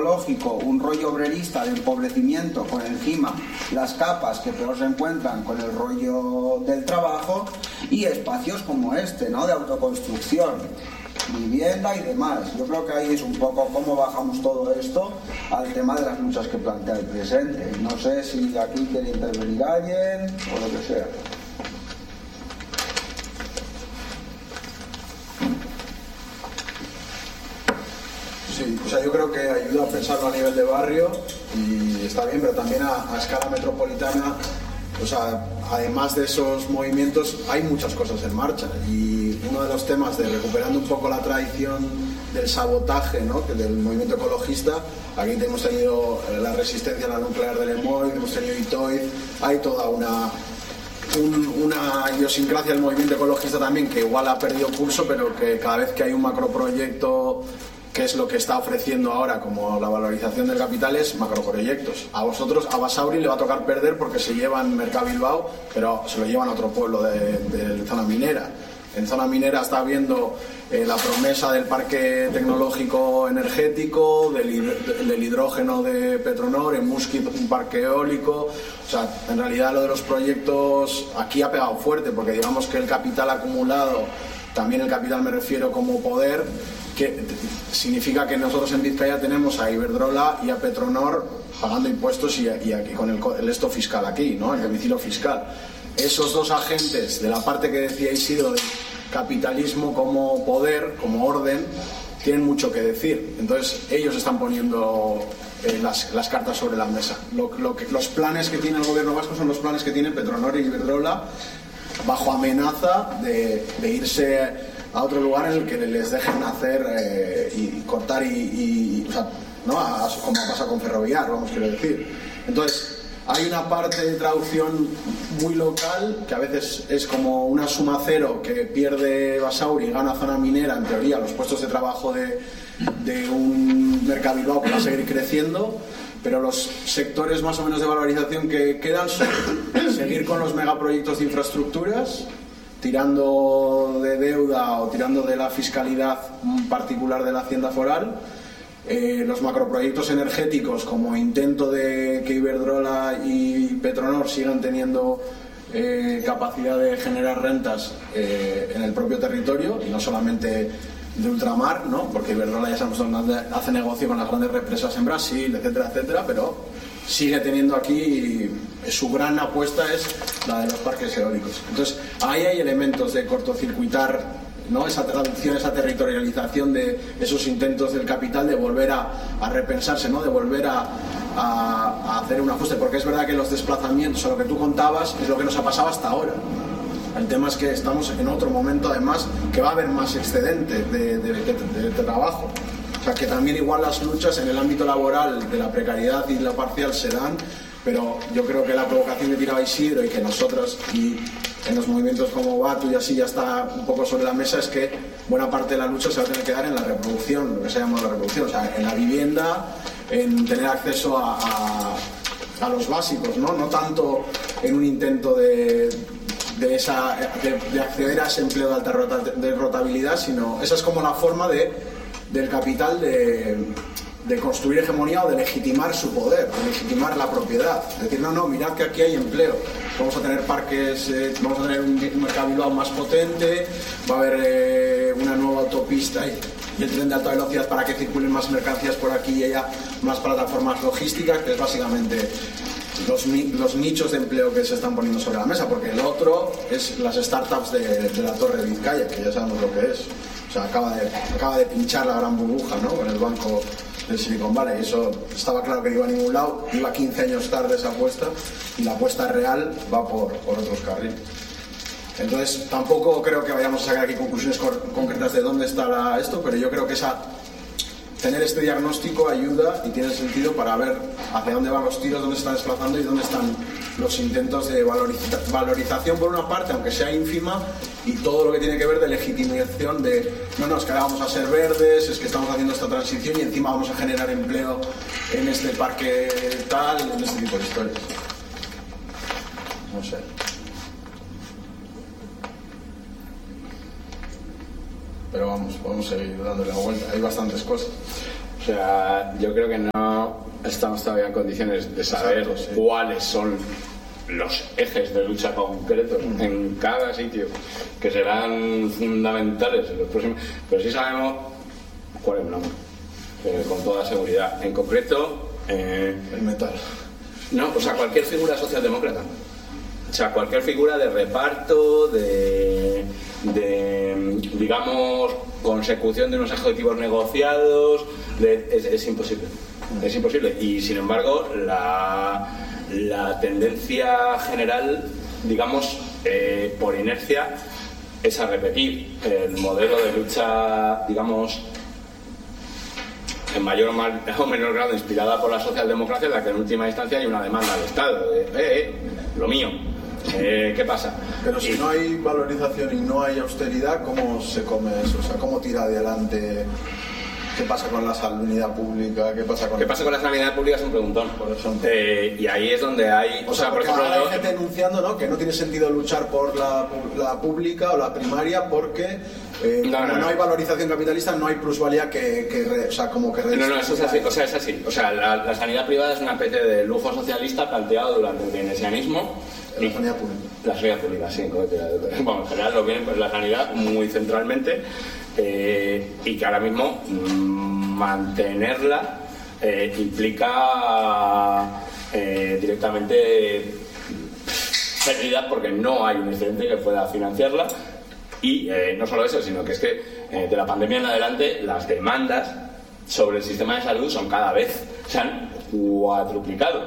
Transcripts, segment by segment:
ecológico, un rollo obrerista de empobrecimiento, con encima las capas que peor se encuentran con el rollo del trabajo, y espacios como este, ¿no?, de autoconstrucción, vivienda y demás. Yo creo que ahí es un poco cómo bajamos todo esto al tema de las luchas que plantea el presente. No sé si aquí quiere intervenir alguien o lo que sea. Sí, o sea, yo creo que ayuda a pensarlo a nivel de barrio y está bien, pero también a escala metropolitana. O sea, además de esos movimientos hay muchas cosas en marcha, y uno de los temas de recuperando un poco la tradición del sabotaje, ¿no?, que del movimiento ecologista, aquí hemos tenido la resistencia a la nuclear del EMOI, hemos tenido ITOI, hay toda una idiosincrasia del movimiento ecologista también, que igual ha perdido pulso, pero que cada vez que hay un macroproyecto, que es lo que está ofreciendo ahora como la valorización del capital, es macroproyectos. A vosotros, a Basauri le va a tocar perder porque se llevan Mercado Bilbao, pero se lo llevan a otro pueblo de zona minera. En zona minera está habiendo la promesa del parque tecnológico energético, del hidrógeno de Petronor, en Muskit un parque eólico. O sea, en realidad lo de los proyectos aquí ha pegado fuerte, porque digamos que el capital acumulado, también el capital me refiero como poder, que significa que nosotros en Vizcaya tenemos a Iberdrola y a Petronor pagando impuestos y aquí con el esto fiscal aquí, ¿no?, el domicilio fiscal. Esos dos agentes de la parte que decía Isidro del capitalismo como poder, como orden, tienen mucho que decir. Entonces ellos están poniendo las cartas sobre la mesa. Los planes que tiene el gobierno vasco son los planes que tienen Petronor y Iberdrola, bajo amenaza de irse a otro lugar en el que les dejen hacer y cortar o sea, ¿no?, como ha pasado con Ferrovial, vamos, quiero decir. Entonces hay una parte de traducción muy local, que a veces es como una suma cero, que pierde Basauri y gana zona minera, en teoría, los puestos de trabajo de un Mercado Bilbao que va a seguir creciendo, pero los sectores más o menos de valorización que quedan son seguir con los megaproyectos de infraestructuras, tirando de deuda o tirando de la fiscalidad particular de la Hacienda Foral, los macroproyectos energéticos como intento de que Iberdrola y Petronor sigan teniendo capacidad de generar rentas en el propio territorio y no solamente de ultramar, ¿no?, porque Iberdrola ya sabemos dónde hace negocio con las grandes represas en Brasil, etcétera, etcétera, pero sigue teniendo aquí, su gran apuesta es la de los parques eólicos. Entonces ahí hay elementos de cortocircuitar, ¿no?, esa traducción, esa territorialización de esos intentos del capital de volver a repensarse, ¿no?, de volver a hacer un ajuste, porque es verdad que los desplazamientos, o lo que tú contabas, es lo que nos ha pasado hasta ahora. El tema es que estamos en otro momento, además, que va a haber más excedente de trabajo. O sea, que también igual las luchas en el ámbito laboral de la precariedad y la parcial se dan, pero yo creo que la provocación que tiraba Isidro y que nosotros y en los movimientos como Batu y así ya está un poco sobre la mesa, es que buena parte de la lucha se va a tener que dar en la reproducción, lo que se llama la reproducción, o sea, en la vivienda, en tener acceso a los básicos, ¿no? No tanto en un intento de acceder a ese empleo de alta rotabilidad, sino esa es como la forma del capital de construir hegemonía o de legitimar su poder, de legitimar la propiedad. Es decir, no, mirad que aquí hay empleo, vamos a tener parques, vamos a tener un Mercado Bilbao más potente, va a haber una nueva autopista y el tren de alta velocidad para que circulen más mercancías por aquí y allá, más plataformas logísticas, que es básicamente los nichos de empleo que se están poniendo sobre la mesa, porque el otro es las startups de la Torre de Vizcaya, que ya sabemos lo que es. O sea, acaba de pinchar la gran burbuja, ¿no?, con el banco del Silicon Valley. Eso estaba claro que no iba a ningún lado, iba 15 años tarde esa apuesta, y la apuesta real va por otros carriles. Entonces tampoco creo que vayamos a sacar aquí conclusiones concretas de dónde está esto, pero yo creo que tener este diagnóstico ayuda y tiene sentido para ver hacia dónde van los tiros, dónde se están desplazando y dónde están los intentos de valorización por una parte, aunque sea ínfima, y todo lo que tiene que ver de legitimación de no, es que ahora vamos a ser verdes, es que estamos haciendo esta transición y encima vamos a generar empleo en este parque tal, en este tipo de historias. No sé. Pero vamos a seguir dándole la vuelta, hay bastantes cosas. O sea, yo creo que no estamos todavía en condiciones de saber cuáles son los ejes de lucha concretos en cada sitio, que serán fundamentales en los próximos, pero sí sabemos cuál es el nombre, con toda seguridad. En concreto, el metal. No, o sea, cualquier figura socialdemócrata. O sea, cualquier figura de reparto, de digamos, consecución de unos objetivos negociados, es imposible. Es imposible. Y sin embargo, la tendencia general, digamos, por inercia, es a repetir el modelo de lucha, digamos, en mayor o menor grado inspirada por la socialdemocracia, en la que en última instancia hay una demanda al Estado de lo mío. ¿Qué pasa? Pero si no hay valorización y no hay austeridad, ¿cómo se come eso? O sea, ¿cómo tira adelante? ¿Qué pasa con la sanidad pública? ¿Qué pasa con la sanidad pública? Es un preguntón. Por ejemplo. Y ahí es donde hay... O sea, por ejemplo, hay gente denunciando, ¿no?, que no tiene sentido luchar por la pública o la primaria porque no hay valorización capitalista, no hay plusvalía que No, eso es así. O sea, es así. O sea, la sanidad privada es una especie de lujo socialista planteado durante el keynesianismo. La sanidad pública. La sanidad pública, sí. Bueno, en general lo vienen pues la sanidad muy centralmente, y que ahora mismo mantenerla implica directamente pérdida, porque no hay un excedente que pueda financiarla. Y no solo eso, sino que es que de la pandemia en adelante las demandas sobre el sistema de salud se han cuadruplicado.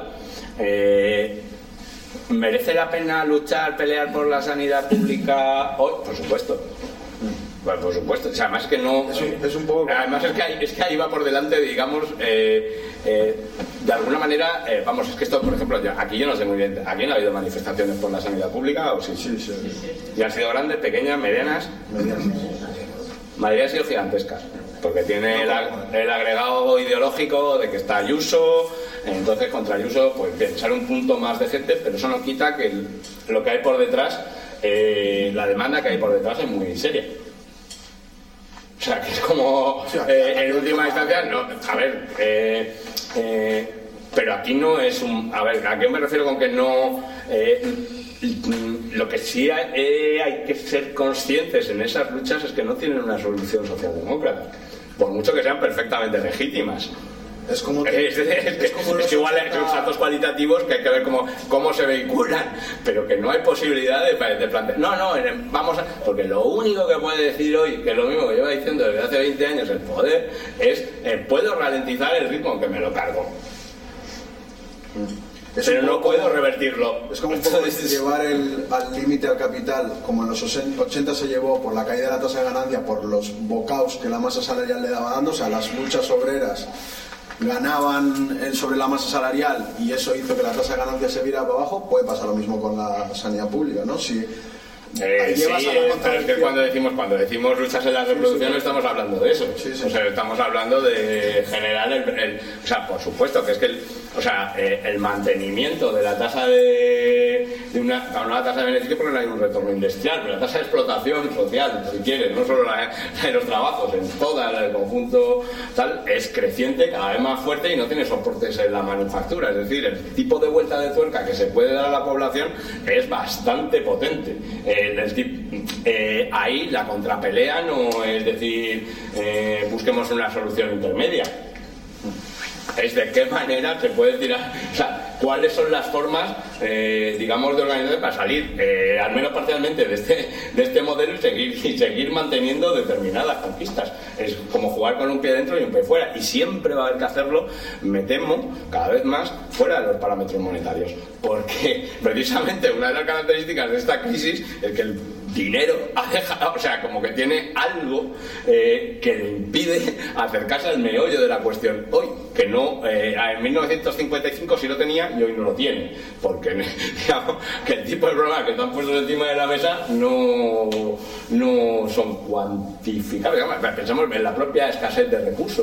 ¿Merece la pena pelear por la sanidad pública hoy? Por supuesto. Bueno, por supuesto. O sea, además que no... Es un poco... Además es que ahí va por delante, digamos, de alguna manera, vamos, es que esto, por ejemplo, aquí yo no sé muy bien, ¿aquí no ha habido manifestaciones por la sanidad pública o sí? Sí. ¿Y han sido grandes, pequeñas, medianas? Madrid ha sido gigantescas, porque tiene el agregado ideológico de que está Ayuso. Entonces, contra Ayuso, pues bien, sale un punto más de gente, pero eso no quita que lo que hay por detrás, la demanda que hay por detrás es muy seria. O sea, que es como, en última instancia, no, a ver, pero aquí no es un... A ver, ¿a qué me refiero con que no...? Lo que sí hay que ser conscientes en esas luchas es que no tienen una solución socialdemócrata, por mucho que sean perfectamente legítimas. Es como es que igual son saltos cualitativos que hay que ver cómo se vehiculan, pero que no hay posibilidad de plantear. Vamos a... Porque lo único que puede decir hoy, que es lo mismo que lleva diciendo desde hace 20 años el poder, es puedo ralentizar el ritmo en que me lo cargo. Pero no puedo revertirlo. Es como un poco llevar al límite al capital, como en los 80 se llevó por la caída de la tasa de ganancia, por los bocaos que la masa salarial le daba dando, o sea, las luchas obreras ganaban sobre la masa salarial y eso hizo que la tasa de ganancia se viera para abajo. Puede pasar lo mismo con la sanidad pública, ¿no? Si pero es que cuando decimos luchas en la reproducción no estamos hablando de eso. O sea, estamos hablando de generar o sea, por supuesto que es que el mantenimiento de la tasa de una tasa de beneficio, porque no hay un retorno industrial, pero la tasa de explotación social, si quieres, no solo la de los trabajos, en todo el conjunto tal, es creciente, cada vez más fuerte, y no tiene soportes en la manufactura. Es decir, el tipo de vuelta de tuerca que se puede dar a la población es bastante potente. Ahí la contrapelea no es decir busquemos una solución intermedia, es de qué manera se puede tirar, o sea, cuáles son las formas digamos de organización para salir al menos parcialmente de este modelo y seguir manteniendo determinadas conquistas. Es como jugar con un pie dentro y un pie fuera, y siempre va a haber que hacerlo, me temo, cada vez más fuera de los parámetros monetarios, porque precisamente una de las características de esta crisis es que el dinero ha dejado, o sea, como que tiene algo que le impide acercarse al meollo de la cuestión hoy, que no, en 1955 sí lo tenía y hoy no lo tiene, porque digamos que el tipo de problemas que están puestos encima de la mesa no son cuantificables. Pensamos en la propia escasez de recursos,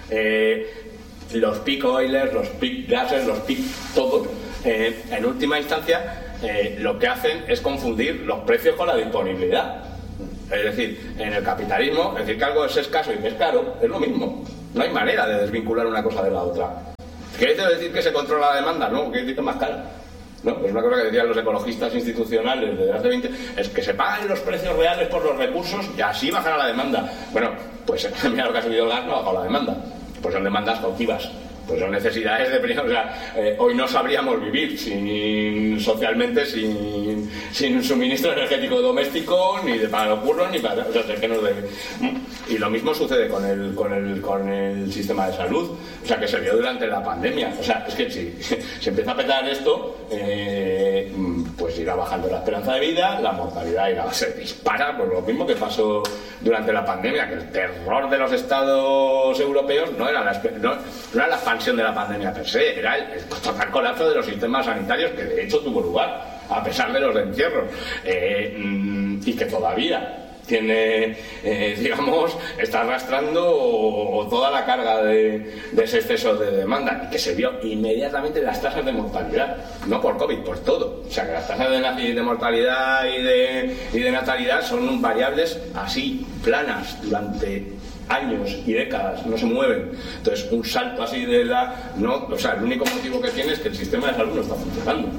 los peak oilers, los peak gases, los peak todo, en última instancia lo que hacen es confundir los precios con la disponibilidad. Es decir, en el capitalismo, decir que algo es escaso y que es caro es lo mismo. No hay manera de desvincular una cosa de la otra. ¿Quiere decir que se controla la demanda? No, quiere decir que es más cara. ¿No? Es una cosa que decían los ecologistas institucionales desde hace 20 es que se paguen los precios reales por los recursos y así bajará la demanda. Bueno, pues mira lo que ha subido el gas, no ha bajado la demanda. Pues son demandas cautivas. Pues son necesidades de primero, o sea, hoy no sabríamos vivir socialmente sin suministro energético doméstico, ni de para los curros, ni para, o sea, que nos debe. Y lo mismo sucede con el sistema de salud, o sea, que se vio durante la pandemia. O sea, es que si se empieza a petar esto, pues irá bajando la esperanza de vida, la mortalidad se dispara, pues lo mismo que pasó durante la pandemia, que el terror de los estados europeos no era la expansión de la pandemia per se, era el total colapso de los sistemas sanitarios, que de hecho tuvo lugar a pesar de los encierros, y que todavía tiene, está arrastrando toda la carga de ese exceso de demanda, y que se vio inmediatamente en las tasas de mortalidad, no por COVID, por todo. O sea, que las tasas de mortalidad y de natalidad son variables así, planas, durante años y décadas, no se mueven. Entonces, un salto así de edad, no, o sea, el único motivo que tiene es que el sistema de salud no está funcionando.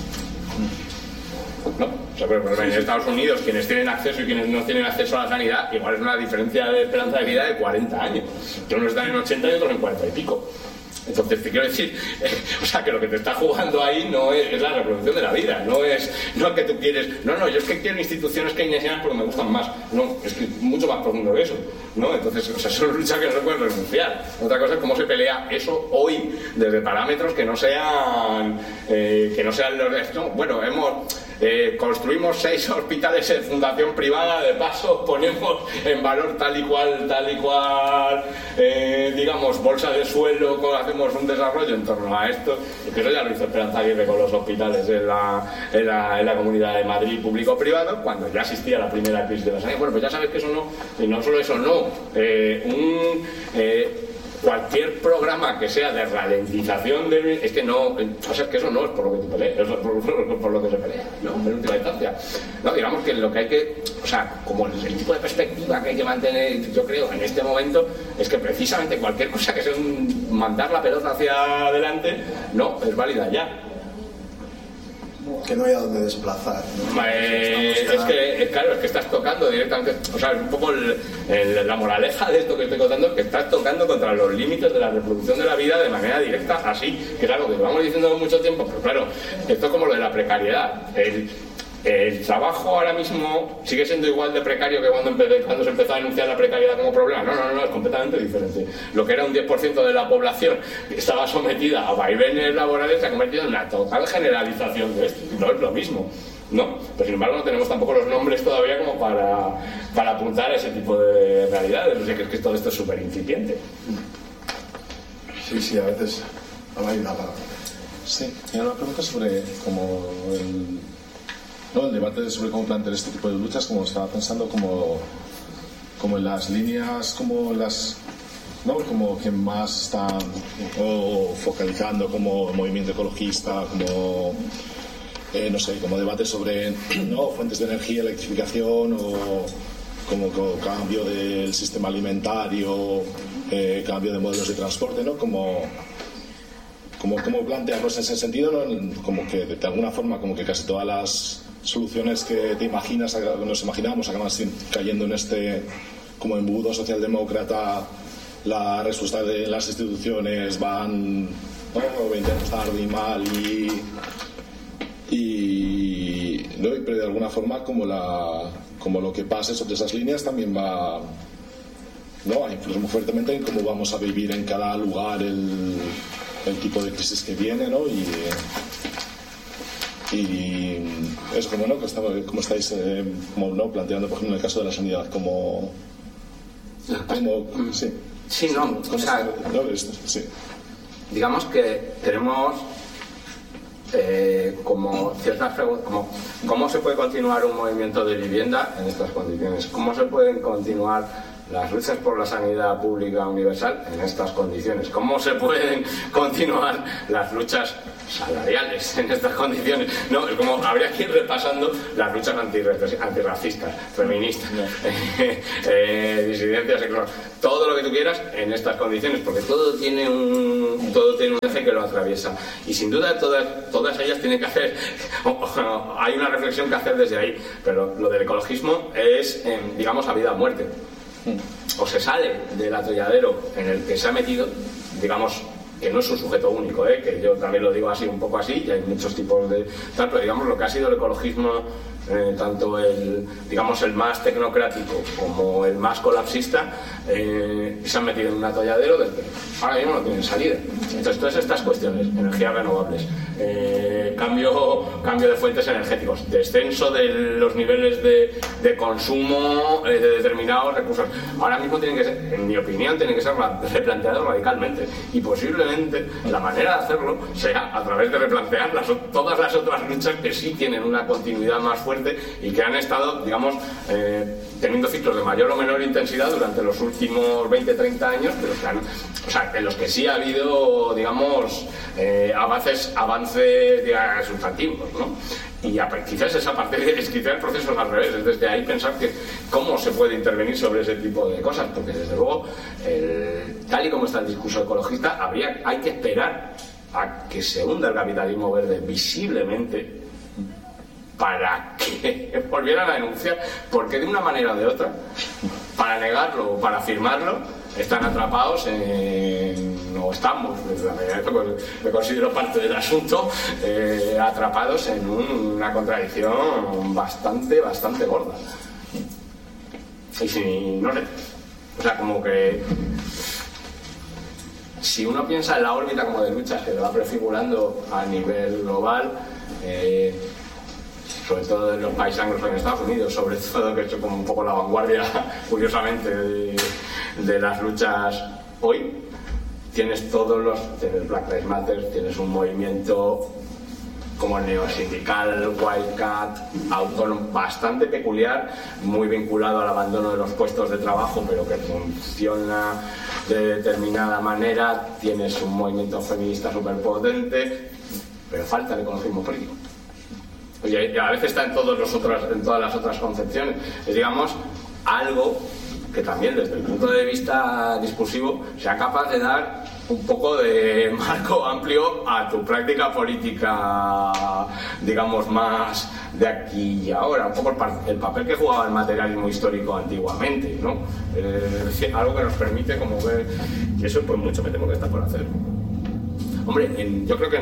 ¿No? O sea, pero en Estados Unidos, quienes tienen acceso y quienes no tienen acceso a la sanidad, igual es una diferencia de esperanza de vida de 40 años. Que unos están en 80 y otros en 40 y pico. Entonces te quiero decir, o sea, que lo que te está jugando ahí no es la reproducción de la vida, no es que tú quieres, yo es que quiero instituciones keynesianas porque me gustan más, no, es que mucho más profundo que eso, ¿no? Entonces, o sea, son luchas que no se pueden renunciar. Otra cosa es cómo se pelea eso hoy desde parámetros que no sean los, no, bueno, construimos 6 hospitales en fundación privada, de paso ponemos en valor tal y cual digamos, bolsa de suelo, hacemos un desarrollo en torno a esto, y que eso ya lo hizo Esperanza Aguirre con los hospitales en la Comunidad de Madrid público-privado, cuando ya existía la primera crisis de la sanidad. Bueno, pues ya sabes que eso no, y no solo eso, no, cualquier programa que sea de ralentización es que no, o sea, que eso no es por lo que tú peleas, es por lo que se pelea, ¿no? En última instancia, no, digamos que lo que hay que, o sea, como el tipo de perspectiva que hay que mantener, yo creo, en este momento, es que precisamente cualquier cosa que sea mandar la pelota hacia adelante, no, es válida ya. Que no haya donde desplazar, ¿no? Claro, es que estás tocando directamente, o sea, es un poco la moraleja de esto que estoy contando, que estás tocando contra los límites de la reproducción de la vida de manera directa, así, que es algo que llevamos diciendo mucho tiempo, pero claro, esto es como lo de la precariedad. El trabajo ahora mismo sigue siendo igual de precario que cuando se empezó a anunciar la precariedad como problema. No, es completamente diferente. Lo que era un 10% de la población que estaba sometida a vaivenes laborales se ha convertido en una total generalización de esto. No es lo mismo, ¿no? Pero sin embargo no tenemos tampoco los nombres todavía como para apuntar a ese tipo de realidades. O sea, que todo esto es súper incipiente. Sí, a veces no hay nada. Sí, y una pregunta sobre como el debate sobre cómo plantear este tipo de luchas, como estaba pensando, como en las líneas, como que más están focalizando como movimiento ecologista, como como debate sobre fuentes de energía, electrificación o como cambio del sistema alimentario, cambio de modelos de transporte, ¿no? Como plantearlos en ese sentido, ¿no? Como que de alguna forma como que casi todas las soluciones que nos imaginamos acaban cayendo en este como embudo socialdemócrata. La respuesta de las instituciones van tarde y mal pero de alguna forma como lo que pase sobre esas líneas también va a influir muy fuertemente en cómo vamos a vivir en cada lugar el tipo de crisis que viene, ¿no? Y es como como estáis planteando, por ejemplo, en el caso de la sanidad, digamos que tenemos como ciertas preguntas, como ¿cómo se puede continuar un movimiento de vivienda en estas condiciones? ¿Cómo se pueden continuar las luchas por la sanidad pública universal en estas condiciones? ¿Cómo se pueden continuar las luchas salariales en estas condiciones. No, es como habría que ir repasando las luchas antirracistas, feministas, disidencias sexuales, todo lo que tú quieras en estas condiciones, porque todo tiene un eje que lo atraviesa. Y sin duda todas ellas tienen que hacer, hay una reflexión que hacer desde ahí, pero lo del ecologismo es, digamos, a vida o muerte. O se sale del atolladero en el que se ha metido, digamos, que no es un sujeto único, que yo también lo digo así, un poco así, y hay muchos tipos de tal, pero digamos lo que ha sido el ecologismo, tanto el más tecnocrático como el más colapsista, se han metido en un atolladero del que ahora mismo no tienen salida. Entonces todas estas cuestiones, energías renovables, cambio de fuentes energéticos, descenso de los niveles de consumo de determinados recursos, ahora mismo tienen que ser, en mi opinión, tienen que ser replanteados radicalmente, y posiblemente la manera de hacerlo sea a través de replantear todas las otras luchas que sí tienen una continuidad más fuerte y que han estado, digamos, teniendo ciclos de mayor o menor intensidad durante los últimos 20-30 años, pero que en los que sí ha habido, digamos, avances sustantivos, ¿no? Y quizás esa parte, quizás el proceso es al revés, es desde ahí pensar que cómo se puede intervenir sobre ese tipo de cosas, porque desde luego, tal y como está el discurso ecologista, hay que esperar a que se hunda el capitalismo verde visiblemente para que volvieran a denunciar, porque de una manera o de otra, para negarlo o para afirmarlo, están atrapados no estamos, me considero parte del asunto, atrapados en una contradicción bastante gorda. Y si, no sé, o sea, como que si uno piensa en la órbita como de luchas que lo va prefigurando a nivel global, sobre todo en los países anglosajones en Estados Unidos, sobre todo, que es como un poco la vanguardia, curiosamente, de las luchas hoy, tienes tienes Black Lives Matter, tienes un movimiento como el neosindical, Wildcat, autónomo, bastante peculiar, muy vinculado al abandono de los puestos de trabajo, pero que funciona de determinada manera, tienes un movimiento feminista súper potente, pero falta el ecologismo político. Y a veces está en todas las otras concepciones. Es, digamos, algo que también desde el punto de vista discursivo sea capaz de dar un poco de marco amplio a tu práctica política, digamos, más de aquí y ahora, un poco el papel que jugaba el materialismo histórico antiguamente, ¿no? Algo que nos permite como ver, y eso pues mucho me temo que está por hacer. Hombre, yo creo que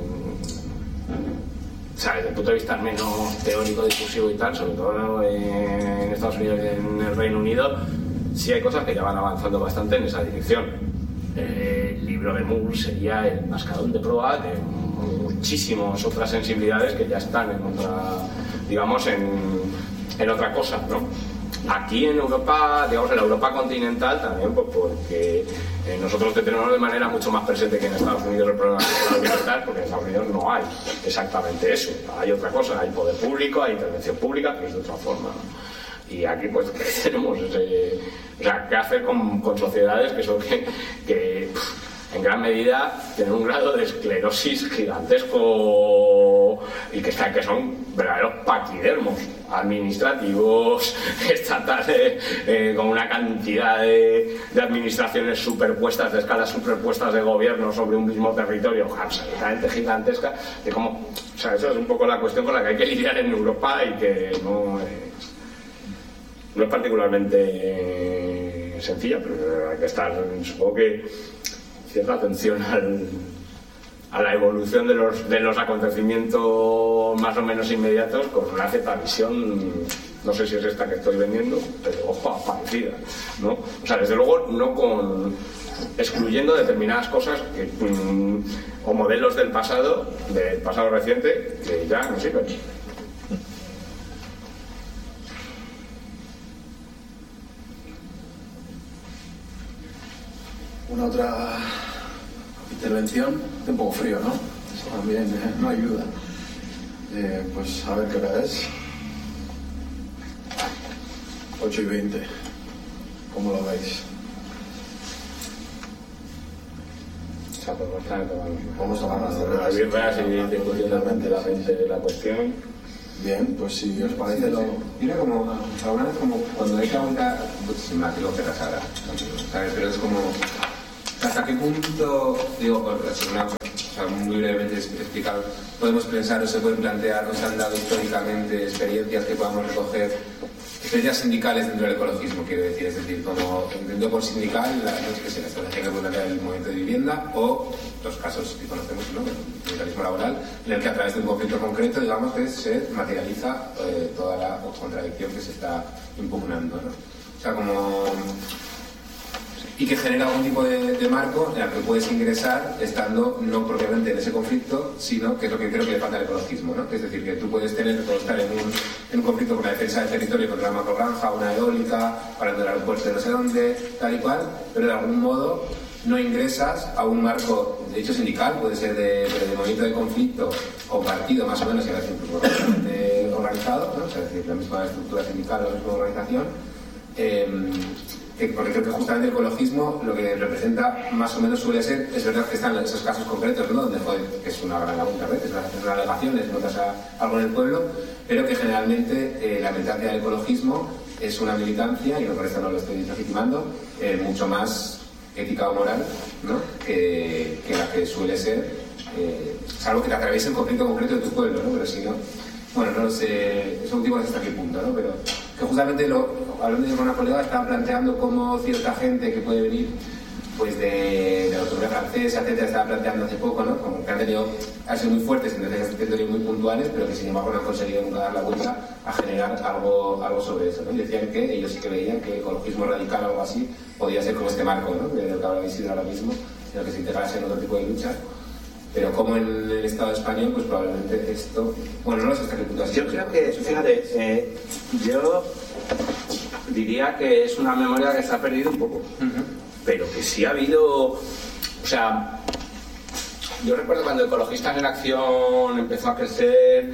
o sea, desde el punto de vista menos teórico, discursivo y tal, sobre todo en Estados Unidos y en el Reino Unido, sí hay cosas que ya van avanzando bastante en esa dirección. El libro de Moore sería el mascarón de proa de muchísimas otras sensibilidades que ya están en otra, digamos, en otra cosa, ¿no? Aquí en Europa, digamos, en la Europa continental también, pues porque nosotros tenemos de manera mucho más presente que en Estados Unidos el problema ambiental, porque en Estados Unidos no hay exactamente eso, hay otra cosa, hay poder público, hay intervención pública, pero es de otra forma, ¿no? Y aquí pues tenemos o sea, qué hacer con sociedades que son que en gran medida tienen un grado de esclerosis gigantesco y que son verdaderos paquidermos administrativos, estatales, con una cantidad de administraciones superpuestas, de escalas superpuestas de gobierno sobre un mismo territorio, absolutamente gigantesca, de cómo, o sea, eso es un poco la cuestión con la que hay que lidiar en Europa y que no es particularmente sencilla, pero hay que estar, supongo que, cierta atención a la evolución de los acontecimientos más o menos inmediatos con una cierta visión, no sé si es esta que estoy vendiendo, pero ojo, parecida, ¿no? O sea, desde luego no excluyendo determinadas cosas o modelos del pasado reciente, que ya no sirven. Una otra intervención, un poco frío, ¿no? Eso también no ayuda. Pues a ver qué hora es. 8:20. ¿Cómo lo veis? esa propuesta de tomar Vamos a tomar unas unas birras y discutiendo tranquilamente la cuestión. Bien, pues si os parece lo... Mira, como alguna vez, como cuando hay que aguantar, pues sin más, digo que ahora, ¿sabes? Pero es como, ¿hasta qué punto, digo, o sea, muy brevemente explicado, podemos pensar o se pueden plantear o se han dado históricamente experiencias que podamos recoger, experiencias sindicales dentro del ecologismo, quiero decir, es decir, como entiendo por sindical, no sé qué sea, la estrategia que puede plantear el movimiento de vivienda o los casos que conocemos, ¿no?, del sindicalismo laboral, en el que a través de un conflicto concreto, digamos, que se materializa toda la contradicción que se está impugnando, ¿no? O sea, como... y que genera algún tipo de marco en el que puedes ingresar estando no propiamente en ese conflicto, sino que es lo que creo que le falta al ecologismo, ¿no? Que es decir, que tú puedes estar en un conflicto por la defensa del territorio contra una macrogranja, una eólica, parando el aeropuerto de no sé dónde, tal y cual, pero de algún modo no ingresas a un marco, de hecho sindical, puede ser de movimiento de conflicto compartido más o menos, y a veces incluso organizado, ¿no? O sea, es decir, la misma estructura sindical o la misma organización, porque creo que justamente el ecologismo lo que representa más o menos suele ser, es verdad que están esos casos concretos, ¿no?, donde que es una gran labor, es una alegación, es notas algo en el pueblo, pero que generalmente la militancia del ecologismo es una militancia, y no por eso no lo estoy legitimando, mucho más ética o moral, ¿no?, que la que suele ser, salvo que te atraviese el conflicto concreto de tu pueblo, ¿no? Pero si no, bueno, no sé, eso último es hasta qué punto, ¿no? Pero que justamente hablando con una colega, estaban planteando cómo cierta gente que puede venir pues de la autonomía francesa, etcétera, estaba planteando hace poco, ¿no?, como que han sido muy fuertes en defensas territorios muy puntuales, pero que sin embargo no han conseguido nunca dar la vuelta a generar algo sobre eso, ¿no? Y decían que ellos sí que veían que el ecologismo radical o algo así podía ser como este marco, ¿no?, de lo que hablaba Isidro ahora mismo, en el que se integrase en otro tipo de luchas. Pero como en el Estado español, pues probablemente esto... Bueno, no lo sé hasta qué punto así. Yo creo que, fíjate, yo diría que es una memoria que se ha perdido un poco. Pero que sí ha habido... O sea, yo recuerdo cuando Ecologistas en Acción empezó a crecer,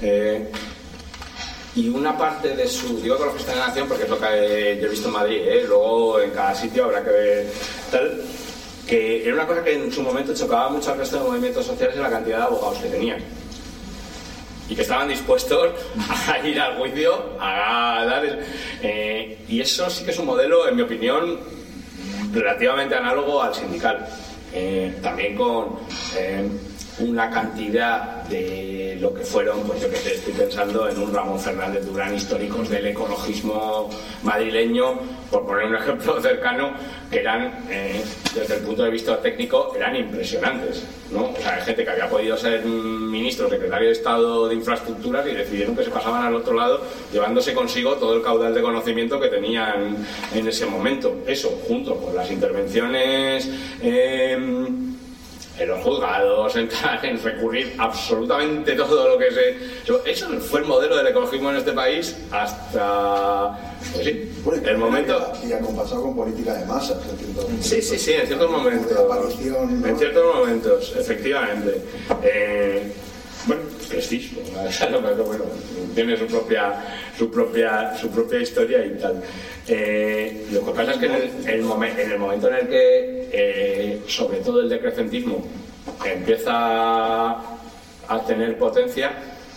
y una parte de su... Digo Ecologistas en Acción porque es lo que yo he visto en Madrid, luego en cada sitio habrá que ver tal... que era una cosa que en su momento chocaba mucho al resto de movimientos sociales en la cantidad de abogados que tenían y que estaban dispuestos a ir al juicio a dar y eso sí que es un modelo, en mi opinión, relativamente análogo al sindical, también con una cantidad de lo que fueron, pues yo que sé, estoy pensando en un Ramón Fernández Durán, históricos del ecologismo madrileño, por poner un ejemplo cercano, que eran, desde el punto de vista técnico, eran impresionantes, ¿no? O sea, hay gente que había podido ser ministro, secretario de Estado de Infraestructuras y decidieron que se pasaban al otro lado, llevándose consigo todo el caudal de conocimiento que tenían en ese momento. Eso, junto con las intervenciones en los juzgados, en recurrir absolutamente todo lo que eso fue el modelo del ecologismo en este país hasta, pues sí, el momento... Y acompasado con política de masas. Sí, en ciertos momentos. En ciertos momentos, efectivamente. Bueno, prestigio, bueno, tiene su propia historia y tal. Lo que pasa es que en el momento en el que sobre todo el decrecentismo empieza a tener potencia,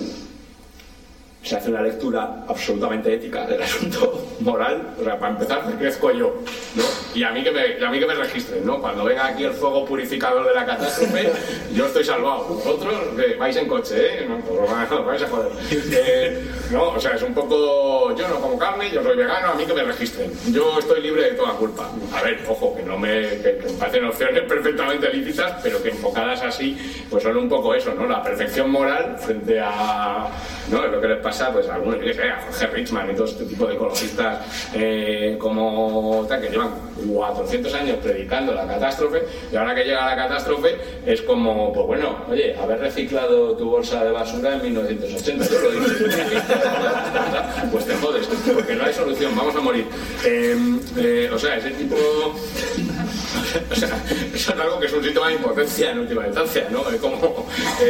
se hace una lectura absolutamente ética del asunto moral. O sea, para empezar, me crezco yo, ¿no? Y a mí que me registren, ¿no? Cuando venga aquí el fuego purificador de la catástrofe, yo estoy salvado. Vosotros vais en coche, ¿no? Os vais a joder. No, o sea, es un poco... Yo no como carne, yo soy vegano, a mí que me registren. Yo estoy libre de toda culpa. A ver, ojo, que me parecen opciones perfectamente lícitas, pero que enfocadas así, pues son un poco eso, ¿no? La perfección moral frente a... ¿no? Es lo que les pasa pues a algunos, a Jorge Richman y todo este tipo de ecologistas como tal, que llevan 400 años predicando la catástrofe, y ahora que llega la catástrofe es como, pues bueno, oye, haber reciclado tu bolsa de basura en 1980, yo lo dije, pues te jodes, porque no hay solución, vamos a morir. O sea, ese tipo... O sea, eso es algo que es un síntoma de impotencia en última instancia, ¿no? Como,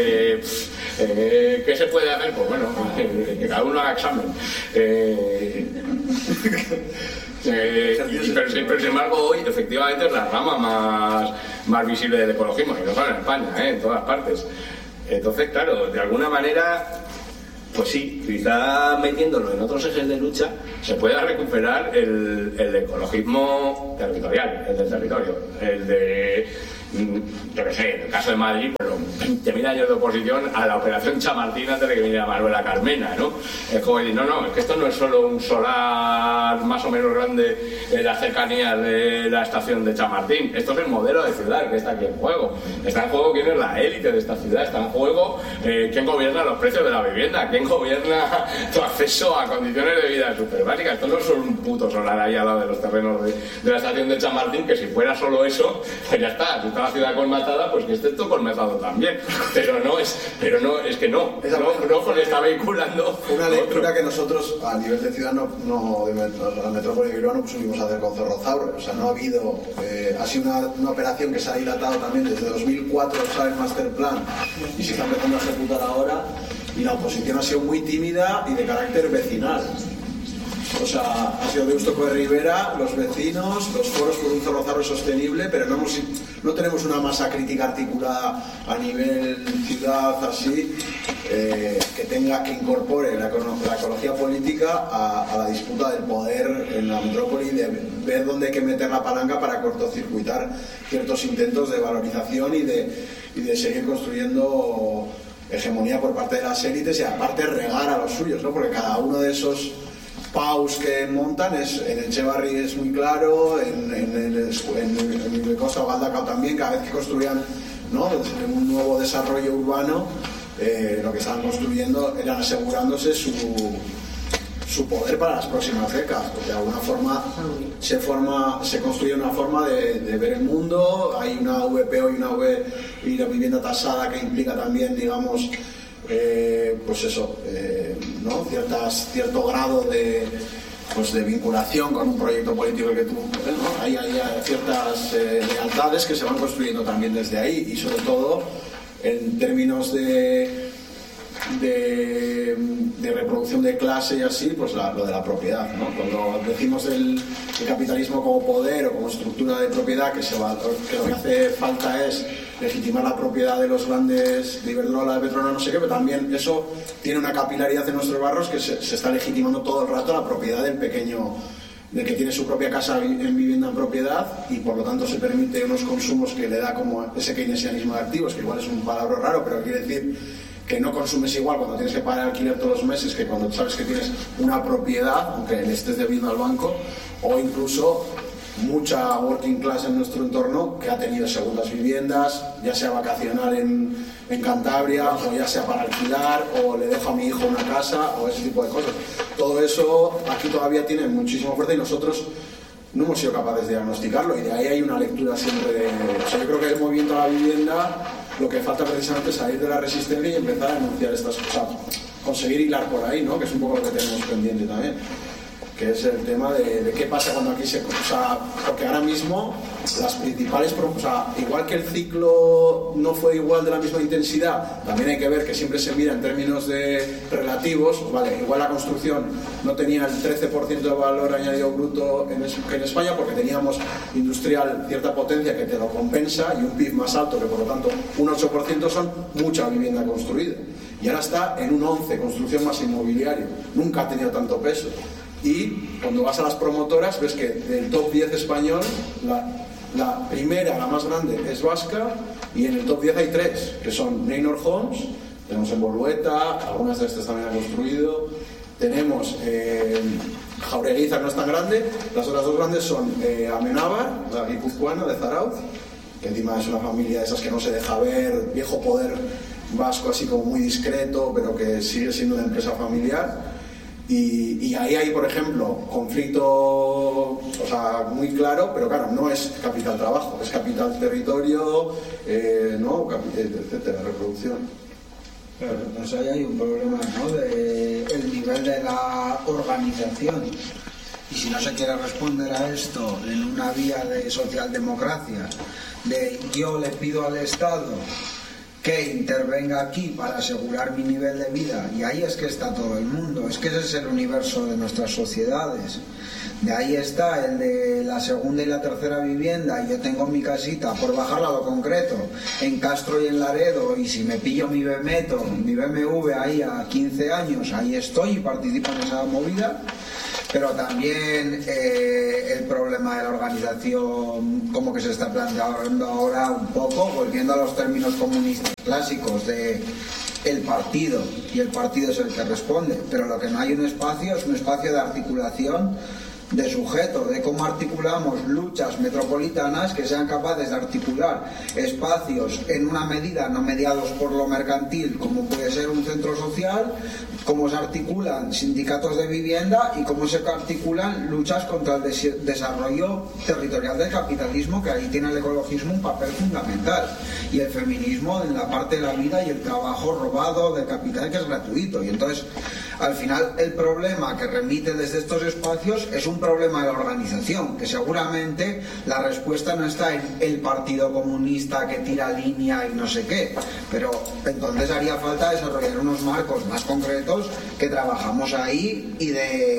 ¿qué se puede hacer? Pues bueno, que cada uno haga examen. Pero sin embargo hoy efectivamente es la rama más visible del ecologismo, y no solo en España, en todas partes. Entonces, claro, de alguna manera, pues sí, quizá metiéndolo en otros ejes de lucha se pueda recuperar el ecologismo territorial, el del territorio, el de, yo qué sé, en el caso de Madrid, pues los 20.000 años de oposición a la operación Chamartín antes de que viniera Manuela Carmena, ¿no? Es como decir, no, es que esto no es solo un solar más o menos grande en las cercanías de la estación de Chamartín, esto es el modelo de ciudad que está aquí en juego. Está en juego quién es la élite de esta ciudad, está en juego quién gobierna los precios de la vivienda, quién gobierna tu acceso a condiciones de vida súper básicas. Esto no es solo un puto solar ahí al lado de los terrenos de la estación de Chamartín, que si fuera solo eso, pues ya está, si está la ciudad colmatada, pues que esté esto colmatado también. Pero no, está vehiculando una lectura que nosotros a nivel de ciudad la metrópoli de Bilbao no subimos a hacer con Zorrozaurre. O sea, no ha habido, ha sido una operación que se ha dilatado también desde 2004, sale el Master Plan y se está empezando a ejecutar ahora, y la oposición ha sido muy tímida y de carácter vecinal. O sea, ha sido de Eustoco de Rivera, los vecinos, los foros por un Zorrozaurre sostenible, pero no tenemos una masa crítica articulada a nivel ciudad así, que incorpore la ecología política a la disputa del poder en la metrópoli, de ver dónde hay que meter la palanca para cortocircuitar ciertos intentos de valorización y de seguir construyendo hegemonía por parte de las élites, y aparte regar a los suyos, ¿no? Porque cada uno de esos paus que montan en Etxebarri es muy claro, en Costa Galdacao también, cada vez que construían, ¿no?, un nuevo desarrollo urbano, lo que estaban construyendo eran asegurándose su poder para las próximas décadas, porque de alguna forma se construye una forma de ver el mundo. Hay una VPO y la vivienda tasada, que implica también, digamos, pues eso, ¿no?, cierto grado de vinculación con un proyecto político que tú, ¿no? Hay ciertas lealtades que se van construyendo también desde ahí, y sobre todo en términos de reproducción de clase y así, pues lo de la propiedad, ¿no? Cuando decimos el capitalismo como poder o como estructura de propiedad, que lo que hace falta es legitimar la propiedad de los grandes, de Iberdrola, de Petróleos, no sé qué, pero también eso tiene una capilaridad en nuestros barrios, que se está legitimando todo el rato la propiedad del pequeño, de que tiene su propia casa en vivienda en propiedad, y por lo tanto se permite unos consumos que le da como ese keynesianismo de activos, que igual es un palabra raro, pero quiere decir que no consumes igual cuando tienes que pagar alquiler todos los meses que cuando sabes que tienes una propiedad, aunque le estés debiendo al banco. O incluso mucha working class en nuestro entorno que ha tenido segundas viviendas, ya sea vacacional en Cantabria, o ya sea para alquilar, o le dejo a mi hijo una casa, o ese tipo de cosas. Todo eso aquí todavía tiene muchísima fuerza, y nosotros no hemos sido capaces de diagnosticarlo, y de ahí hay una lectura siempre de... O sea, yo creo que el movimiento a la vivienda, lo que falta precisamente es salir de la resistencia y empezar a denunciar estas cosas, conseguir hilar por ahí, ¿no?, que es un poco lo que tenemos pendiente también, que es el tema de qué pasa cuando aquí o sea, porque ahora mismo las principales, o sea, igual que el ciclo no fue igual de la misma intensidad, también hay que ver que siempre se mira en términos de relativos, vale, igual la construcción no tenía el 13% de valor añadido bruto que en España, porque teníamos industrial cierta potencia que te lo compensa, y un PIB más alto, que por lo tanto un 8% son mucha vivienda construida, y ahora está en un 11%, construcción más inmobiliario, nunca ha tenido tanto peso. Y cuando vas a las promotoras ves que del top 10 español la primera, la más grande, es vasca, y en el top 10 hay 3, que son Neynor Homes, tenemos en Bolueta, algunas de estas también han construido, tenemos Jaureguiza, no es tan grande, las otras 2 grandes son Amenábar, la guipuzcoana de Zarauz, que encima es una familia de esas que no se deja ver, viejo poder vasco así como muy discreto, pero que sigue siendo una empresa familiar. Y ahí hay, por ejemplo, conflicto, o sea, muy claro, pero claro, no es capital trabajo, es capital territorio, ¿no?, etcétera, reproducción. Claro, pues ahí hay un problema, ¿no?, de el nivel de la organización. Y si no se quiere responder a esto en una vía de socialdemocracia, de yo le pido al Estado que intervenga aquí para asegurar mi nivel de vida, y ahí es que está todo el mundo, es que ese es el universo de nuestras sociedades. De ahí está el de la segunda y la tercera vivienda, y yo tengo mi casita, por bajarla a lo concreto, en Castro y en Laredo, y si me pillo mi BMW ahí a 15 años, ahí estoy y participo en esa movida. Pero también el problema de la organización, como que se está planteando ahora un poco, volviendo a los términos comunistas clásicos de el partido, y el partido es el que responde, pero lo que no hay un espacio es un espacio de articulación de sujeto, de cómo articulamos luchas metropolitanas que sean capaces de articular espacios en una medida no mediados por lo mercantil, como puede ser un centro social, cómo se articulan sindicatos de vivienda y cómo se articulan luchas contra el desarrollo territorial del capitalismo, que ahí tiene el ecologismo un papel fundamental, y el feminismo en la parte de la vida y el trabajo robado del capital, que es gratuito. Y entonces, al final, el problema que remite desde estos espacios es un problema de la organización, que seguramente la respuesta no está en el Partido Comunista que tira línea y no sé qué, pero entonces haría falta desarrollar unos marcos más concretos que trabajamos ahí y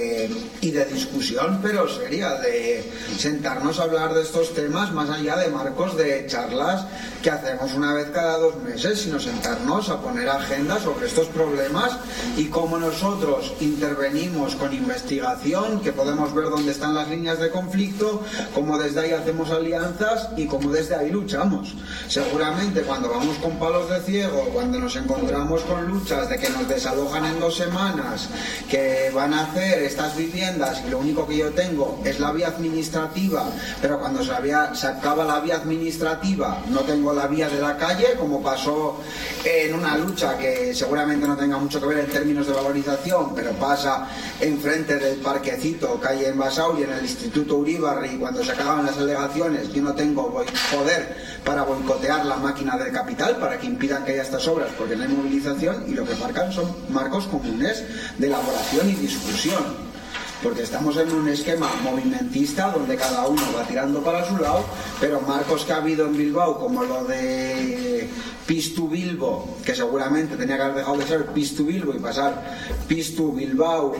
de discusión, pero sería de sentarnos a hablar de estos temas más allá de marcos de charlas que hacemos una vez cada 2 meses, sino sentarnos a poner agenda sobre estos problemas y cómo nosotros intervenimos con investigación, que podemos ver dónde están las líneas de conflicto, cómo desde ahí hacemos alianzas y cómo desde ahí luchamos. Seguramente cuando vamos con palos de ciego, cuando nos encontramos con luchas de que nos desalojan en 2 semanas, que van a hacer estas viviendas y lo único que yo tengo es la vía administrativa, pero cuando se acaba la vía administrativa no tengo la vía de la calle, como pasó en una lucha que seguramente no tenga mucho que ver en términos de valorización, pero pasa enfrente del parquecito, calle en Basauri, en el Instituto Uribarri, y cuando se acaban las alegaciones yo no tengo poder para boicotear la máquina del capital, para que impidan que haya estas obras, porque no hay movilización, y lo que marcan son marcos comunes de elaboración y discusión. Porque estamos en un esquema movimentista donde cada uno va tirando para su lado, pero marcos que ha habido en Bilbao, como lo de Pistu Bilbo, que seguramente tenía que haber dejado de ser Pistu Bilbo y pasar Pistu Bilbao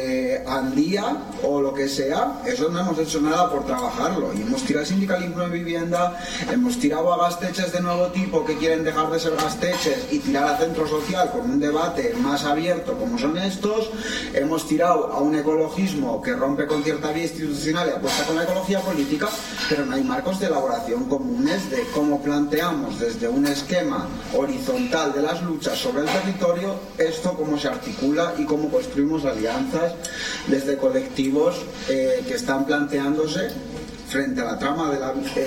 Andía o lo que sea, eso no hemos hecho nada por trabajarlo, y hemos tirado sindicalismo de vivienda, hemos tirado a gasteches de nuevo tipo que quieren dejar de ser gasteches y tirar a centro social con un debate más abierto como son estos, hemos tirado a un ecologismo que rompe con cierta vía institucional y apuesta con la ecología política, pero no hay marcos de elaboración comunes de cómo planteamos desde un esquema horizontal de las luchas sobre el territorio esto, cómo se articula y cómo construimos alianzas desde colectivos que están planteándose frente a la trama de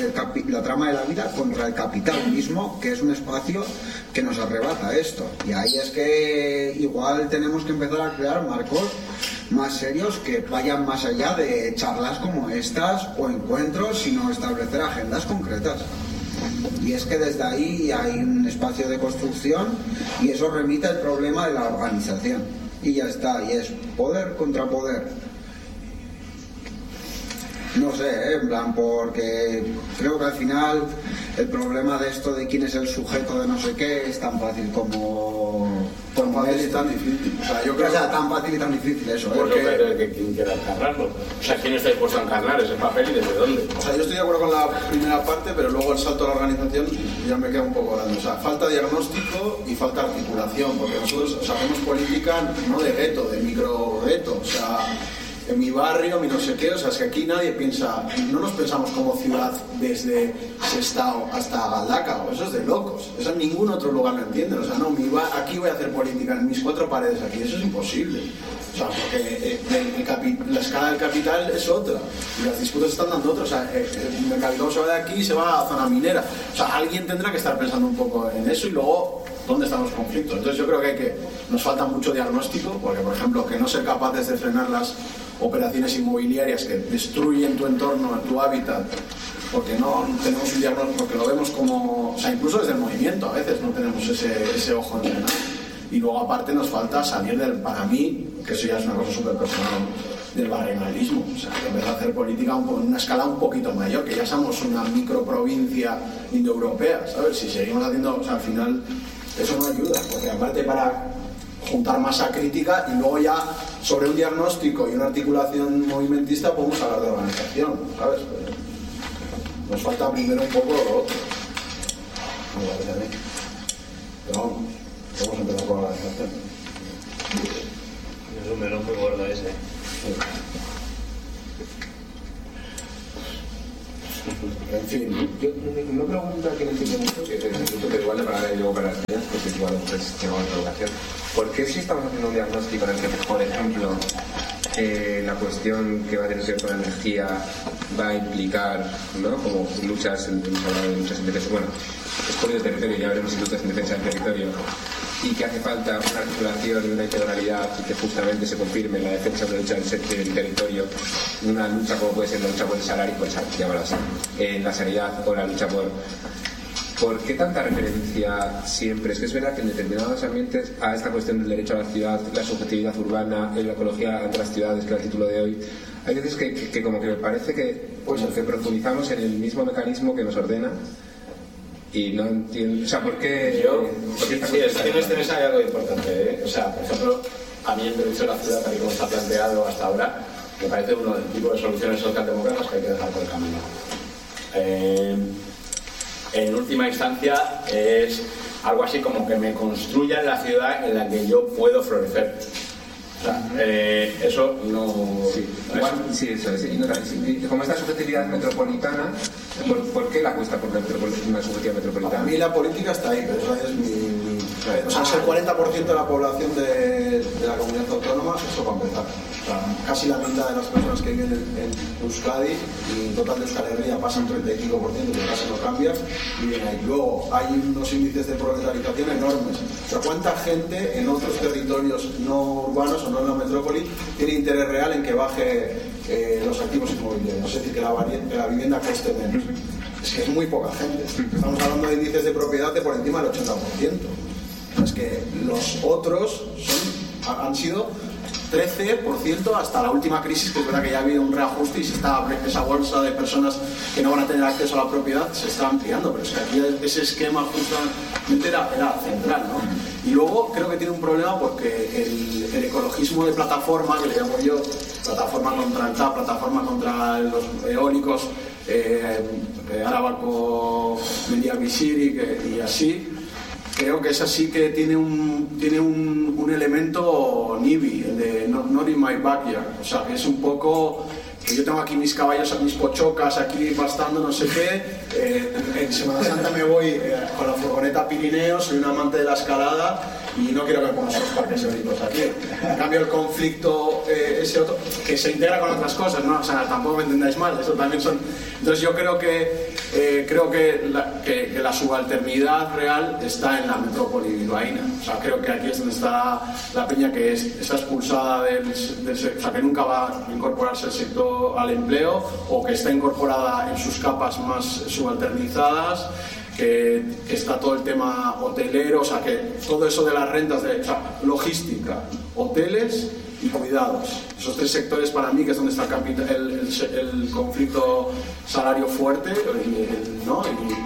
la vida contra el capitalismo, que es un espacio que nos arrebata esto. Y ahí es que igual tenemos que empezar a crear marcos más serios que vayan más allá de charlas como estas o encuentros, sino establecer agendas concretas. Y es que desde ahí hay un espacio de construcción y eso remite al problema de la organización. Y ya está, y es poder contra poder. No sé, en plan, porque creo que al final el problema de esto de quién es el sujeto de no sé qué es tan fácil como tan fácil y tan difícil. O sea, yo creo tan fácil y tan difícil eso, porque que quien quiera encarnarlo. O sea, ¿quién está dispuesto a encarnar ese papel y desde dónde? O sea, yo estoy de acuerdo con la primera parte, pero luego el salto a la organización ya me queda un poco grande. O sea, falta diagnóstico y falta articulación, porque nosotros hacemos política no de gueto, de micro gueto. O sea, en mi barrio, mi no sé qué, o sea, es que aquí nadie piensa, no nos pensamos como ciudad desde Sestao hasta Galdacao, eso es de locos, eso en ningún otro lugar lo entienden, o sea, no, aquí voy a hacer política en mis 4 paredes aquí, eso es imposible, o sea, porque la escala del capital es otra, y las disputas están dando otra, o sea, el mercado se va de aquí y se va a zona minera, o sea, alguien tendrá que estar pensando un poco en eso y luego dónde están los conflictos. Entonces yo creo que nos falta mucho diagnóstico, porque por ejemplo, que no ser capaces de frenar las operaciones inmobiliarias que destruyen tu entorno, tu hábitat, porque no tenemos un diagnóstico, porque lo vemos como, o sea, incluso desde el movimiento a veces no tenemos ese ojo en nada. Y luego aparte nos falta salir para mí, que eso ya es una cosa súper personal, del barrenalismo. O sea, que empezar a hacer política en una escala un poquito mayor, que ya somos una microprovincia indoeuropea, ¿sabes? Si seguimos haciendo, o sea, al final eso no ayuda, porque aparte para juntar masa crítica y luego ya sobre un diagnóstico y una articulación movimentista podemos hablar de organización, ¿sabes? Pero nos falta primero un poco lo otro. Me parece a mí. Pero vamos, vamos a empezar con la organización. Es un melón muy gordo ese. En fin. Yo, una pregunta que no entiendo mucho, que igual para ahora y luego para las niñas, porque igual pues tengo una interrogación. ¿Por qué si estamos haciendo un diagnóstico en el que, por ejemplo, la cuestión que va a tener que ver con la energía va a implicar, ¿no?, como luchas, hemos hablado de luchas en defensa, bueno, expolio de territorio, ya veremos si luchas en defensa del territorio, y que hace falta una articulación y una integralidad y que justamente se confirme en la defensa de la lucha del territorio, una lucha como puede ser la lucha por el salario, llamarlo así, en la sanidad o la lucha ¿por qué tanta referencia siempre? Es que es verdad que en determinados ambientes a esta cuestión del derecho a la ciudad, la subjetividad urbana, la ecología ante las ciudades, que es el título de hoy, hay veces que como que me parece que, pues, que profundizamos en el mismo mecanismo que nos ordena y no entiendo, o sea, ¿por qué? Sí, es que en este hay algo importante, ¿eh? O sea, por ejemplo, a mí el derecho a la ciudad, tal y como está planteado hasta ahora, me parece uno del tipo de soluciones socialdemócratas que hay que dejar por el camino. En última instancia es algo así como que me construyan la ciudad en la que yo puedo florecer. O sea, eso no... Sí, igual, sí, eso es. Y como esta subjetividad metropolitana, ¿por qué la cuesta por una subjetividad metropolitana? Para mí la política está ahí, pero eso es mi... O sea, es el 40% de la población de la comunidad autónoma, eso para empezar. O sea, casi la mitad de las personas que viven en Euskadi y en total de Euskal Herria pasan 35%, que casi no cambia, viven ahí. Luego hay unos índices de proletarización enormes. O sea, ¿cuánta gente en otros territorios no urbanos o no en la metrópoli tiene interés real en que baje los activos inmobiliarios? Es decir, que la vivienda cueste menos. Es que es muy poca gente. Estamos hablando de índices de propiedad de por encima del 80%. Es que los otros han sido 13% hasta la última crisis, que es verdad que ya ha habido un reajuste y esa bolsa de personas que no van a tener acceso a la propiedad se está ampliando, pero es que aquí ese esquema justamente era central, ¿no? Y luego creo que tiene un problema porque el ecologismo de plataforma, que le llamo yo, plataforma contra el TAP, plataforma contra los eólicos, Arabako, Mendiak-Bizirik y así, creo que es así que tiene un elemento NIMBY, de not in my backyard. O sea, que es un poco que yo tengo aquí mis caballos, mis pochocas aquí pastando, no sé qué. En Semana Santa me voy con la furgoneta a Pirineos, soy un amante de la escalada y no quiero que me pongas los parques eólicos aquí. En cambio, el conflicto ese otro, que se integra con otras cosas, ¿no? O sea, tampoco me entendáis mal, eso también son... Entonces yo creo que la subalternidad real está en la metrópoli bilbaína. O sea, creo que aquí es donde está la peña que está expulsada o sea, que nunca va a incorporarse al empleo, o que está incorporada en sus capas más subalternizadas, que está todo el tema hotelero, o sea, que todo eso de las rentas, o sea, logística, hoteles y cuidados. Esos tres sectores para mí que es donde está el conflicto salario fuerte, ¿no?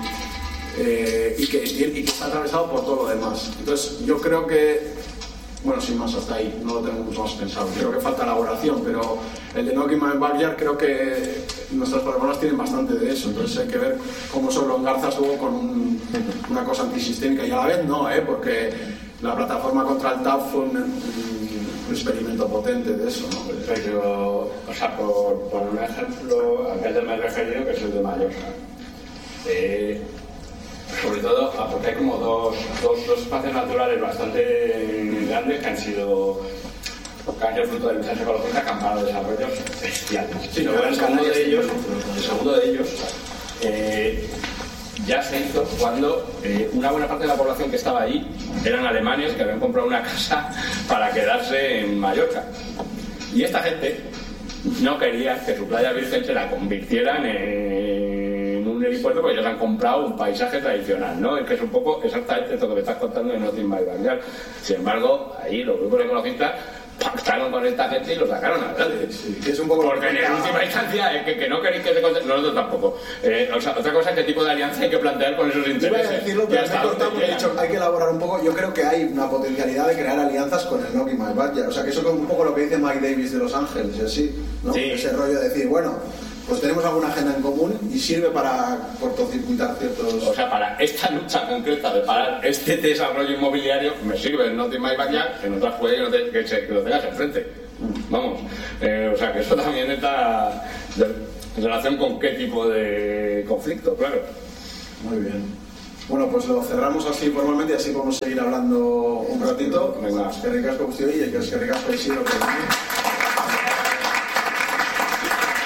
Y que está atravesado por todo lo demás. Entonces yo creo que, bueno, sin más, hasta ahí, no lo tengo mucho más pensado. Creo que falta elaboración, pero el de Not in my backyard creo que nuestras plataformas tienen bastante de eso. Entonces hay que ver cómo se lo engarzas luego con una cosa antisistémica. Y a la vez no, porque la plataforma contra el TAP fue un experimento potente de eso, ¿no? Pero, o sea, por un ejemplo, al que me he referido, que es el de Mallorca. Sobre todo porque hay como dos espacios naturales bastante grandes que han sido fruto de luchas ecológicas que han parado desarrollos bestiales. Sí, pero el segundo de ellos ya se hizo cuando una buena parte de la población que estaba allí eran alemanes que habían comprado una casa para quedarse en Mallorca. Y esta gente no quería que su playa virgen se la convirtieran en un un helipuerto porque ellos han comprado un paisaje tradicional, ¿no? Es que es un poco exactamente esto que me estás contando de Nothing My Backyard. Sin embargo, ahí los grupos ecologistas pactaron con esta gente y lo sacaron adelante. Sí, que es un poco porque en última instancia es que no queréis que se conte... Nosotros tampoco. O sea, otra cosa es qué tipo de alianza hay que plantear con esos intereses. Iba a decirlo, pero me he cortado porque he dicho hay que elaborar un poco. Yo creo que hay una potencialidad de crear alianzas con el Nothing My Backyard. O sea, que eso es un poco lo que dice Mike Davis de Los Ángeles y así, ¿no? Sí. Ese rollo de decir, bueno, pues tenemos alguna agenda en común y sirve para cortocircuitar ciertos... O sea, para esta lucha concreta de parar este desarrollo inmobiliario me sirve el Nothing My Backyard, en otras puede que lo tengas enfrente. Vamos, o sea, que eso también está en relación con qué tipo de conflicto, claro. Muy bien. Bueno, pues lo cerramos así formalmente y así podemos seguir hablando un ratito. Venga. Que ricasco guztioi y que ricasco Isidro por venir.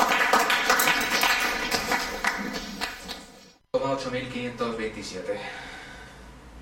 8527.